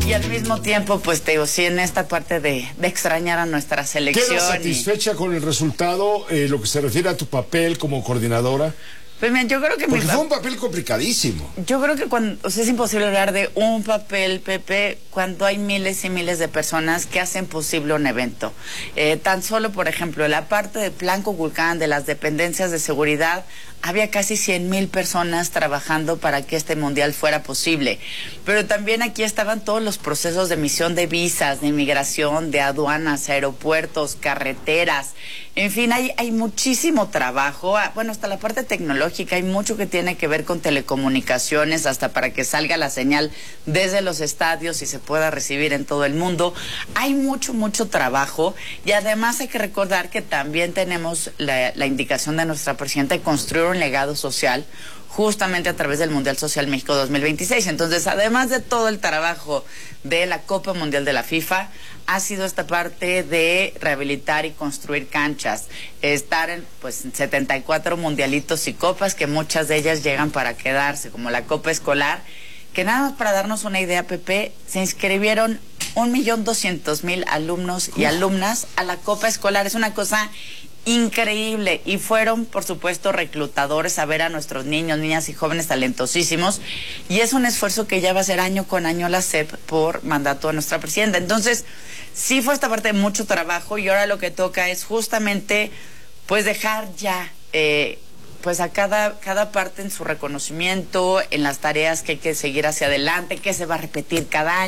Y al mismo tiempo, pues te digo, sí, en esta parte de extrañar a nuestra selección. ¿Quedas satisfecha con el resultado, lo que se refiere a tu papel como coordinadora? Pues mira, yo creo que porque fue un papel complicadísimo. Yo creo que o sea, es imposible hablar de un papel, Pepe, cuando hay miles y miles de personas que hacen posible un evento. Tan solo, por ejemplo, en la parte de Plan Cuculcán, de las dependencias de seguridad, había casi 100,000 personas trabajando para que este mundial fuera posible. Pero también aquí estaban todos los procesos de emisión de visas, de inmigración, de aduanas, aeropuertos, carreteras. En fin, hay muchísimo trabajo. Bueno, hasta la parte tecnológica, hay mucho que tiene que ver con telecomunicaciones, hasta para que salga la señal desde los estadios y se pueda recibir en todo el mundo. Hay mucho trabajo, y además hay que recordar que también tenemos la indicación de nuestra presidenta de construir un legado social justamente a través del Mundial Social México 2026. Entonces, además de todo el trabajo de la Copa Mundial de la FIFA, ha sido esta parte de rehabilitar y construir canchas, estar en 74 mundialitos y copas, que muchas de ellas llegan para quedarse, como la Copa Escolar, que nada más para darnos una idea, Pepe, se inscribieron 1,200,000 alumnos y alumnas a la Copa Escolar. Es una cosa increíble, y fueron, por supuesto, reclutadores a ver a nuestros niños, niñas y jóvenes talentosísimos, y es un esfuerzo que ya va a ser año con año la SEP por mandato de nuestra presidenta. Entonces, sí fue esta parte de mucho trabajo, y ahora lo que toca es justamente, pues, dejar ya, pues, a cada parte en su reconocimiento, en las tareas que hay que seguir hacia adelante, que se va a repetir cada año.